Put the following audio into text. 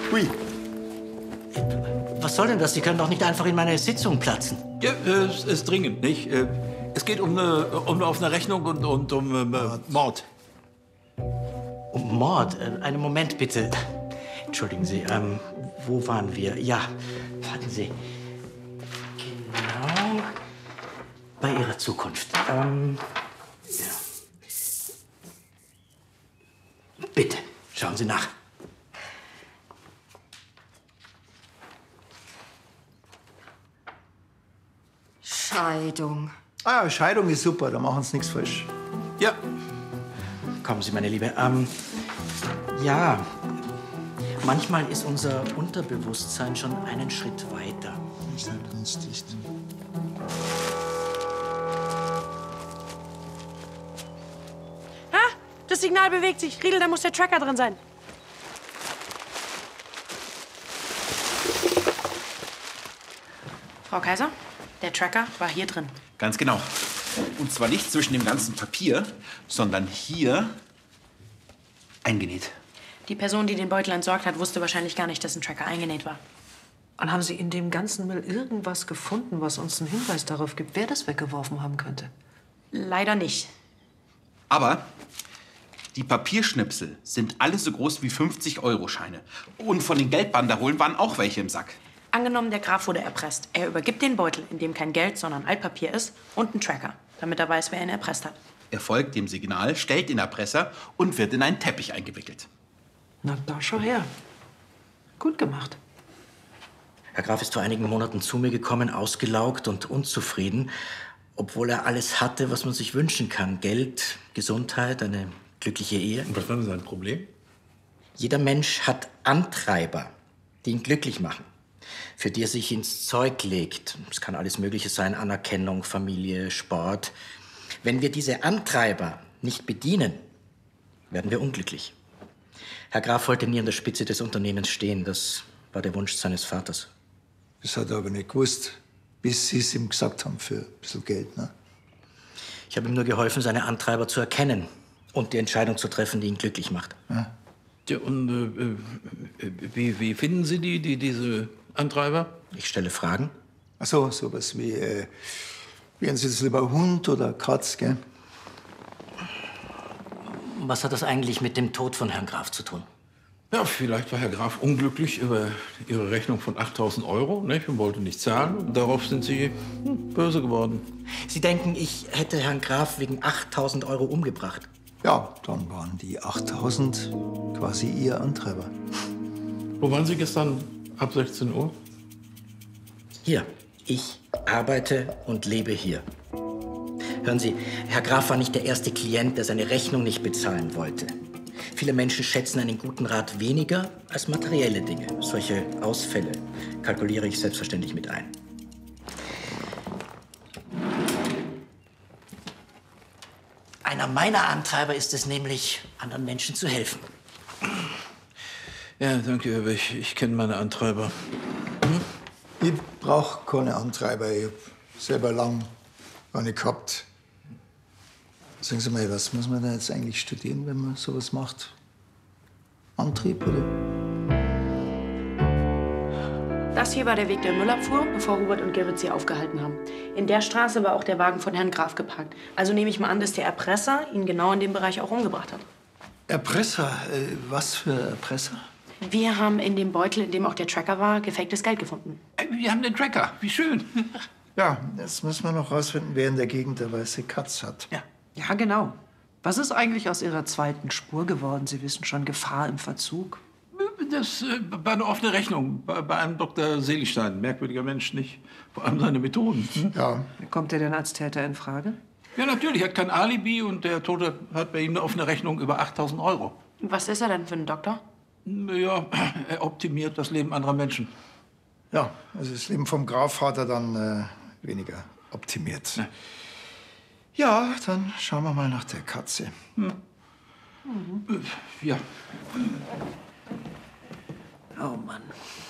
Ui. Was soll denn das? Sie können doch nicht einfach in meine Sitzung platzen. Ja, es ist dringend, nicht? Es geht um eine offene Rechnung und um Mord. Um Mord? Einen Moment, bitte. Entschuldigen Sie, wo waren wir? Ja, warten Sie. Genau. Bei Ihrer Zukunft. Ja. Bitte, schauen Sie nach. Scheidung. Ah, Scheidung ist super, da machen Sie nichts falsch. Ja. Kommen Sie, meine Liebe. Ja, manchmal ist unser Unterbewusstsein schon einen Schritt weiter. Ist halt ganz dicht. Ha! Das Signal bewegt sich. Riedel, da muss der Tracker drin sein. Frau Kaiser, der Tracker war hier drin. Ganz genau. Und zwar nicht zwischen dem ganzen Papier, sondern hier eingenäht. Die Person, die den Beutel entsorgt hat, wusste wahrscheinlich gar nicht, dass ein Tracker eingenäht war. Und haben Sie in dem ganzen Müll irgendwas gefunden, was uns einen Hinweis darauf gibt, wer das weggeworfen haben könnte? Leider nicht. Aber die Papierschnipsel sind alle so groß wie 50-Euro-Scheine. Und von den Geldbanderolen waren auch welche im Sack. Angenommen, der Graf wurde erpresst. Er übergibt den Beutel, in dem kein Geld, sondern Altpapier ist, und einen Tracker, damit er weiß, wer ihn erpresst hat. Er folgt dem Signal, stellt den Erpresser und wird in einen Teppich eingewickelt. Na, da schau her. Gut gemacht. Herr Graf ist vor einigen Monaten zu mir gekommen, ausgelaugt und unzufrieden, obwohl er alles hatte, was man sich wünschen kann. Geld, Gesundheit, eine glückliche Ehe. Und was war denn sein Problem? Jeder Mensch hat Antreiber, die ihn glücklich machen, für die er sich ins Zeug legt. Es kann alles Mögliche sein, Anerkennung, Familie, Sport. Wenn wir diese Antreiber nicht bedienen, werden wir unglücklich. Herr Graf wollte nie an der Spitze des Unternehmens stehen. Das war der Wunsch seines Vaters. Das hat er aber nicht gewusst, bis Sie es ihm gesagt haben für ein bisschen Geld. Ne? Ich habe ihm nur geholfen, seine Antreiber zu erkennen und die Entscheidung zu treffen, die ihn glücklich macht. Ja. Ja, und wie finden Sie diese Antreiber? Ich stelle Fragen. Ach so, sowas wie, wären Sie jetzt lieber Hund oder Katz, gell? Was hat das eigentlich mit dem Tod von Herrn Graf zu tun? Ja, vielleicht war Herr Graf unglücklich über Ihre Rechnung von 8.000 Euro, nicht? Und wollte nicht zahlen. Und darauf sind Sie böse geworden. Sie denken, ich hätte Herrn Graf wegen 8.000 Euro umgebracht? Ja, dann waren die 8.000 quasi Ihr Antreiber. Wo waren Sie gestern ab 16 Uhr? Hier. Ich arbeite und lebe hier. Hören Sie, Herr Graf war nicht der erste Klient, der seine Rechnung nicht bezahlen wollte. Viele Menschen schätzen einen guten Rat weniger als materielle Dinge. Solche Ausfälle kalkuliere ich selbstverständlich mit ein. Einer meiner Antreiber ist es nämlich, anderen Menschen zu helfen. Ja, danke, aber ich kenne meine Antreiber. Ich brauche keine Antreiber. Ich habe selber lang eine gehabt. Sagen Sie mal, was muss man da jetzt eigentlich studieren, wenn man sowas macht? Antrieb, oder? Das hier war der Weg der Müllabfuhr, bevor Hubert und Gerrit sie aufgehalten haben. In der Straße war auch der Wagen von Herrn Graf geparkt. Also nehme ich mal an, dass der Erpresser ihn genau in dem Bereich auch umgebracht hat. Erpresser? Was für Erpresser? Wir haben in dem Beutel, in dem auch der Tracker war, gefaktes Geld gefunden. Wir haben den Tracker. Wie schön. Ja, jetzt müssen wir noch rausfinden, wer in der Gegend der weiße Katz hat. Ja, genau. Was ist eigentlich aus Ihrer zweiten Spur geworden? Sie wissen schon, Gefahr im Verzug. Das war eine offene Rechnung bei einem Dr. Seligstein. Merkwürdiger Mensch, nicht? Vor allem seine Methoden. Ja. Kommt er denn als Täter in Frage? Ja, natürlich. Er hat kein Alibi und der Tote hat bei ihm eine offene Rechnung über 8.000 Euro. Was ist er denn für ein Doktor? Ja, er optimiert das Leben anderer Menschen. Ja, also das Leben vom Graf hat er dann weniger optimiert. Ja, dann schauen wir mal nach der Katze. Ja. Oh Mann.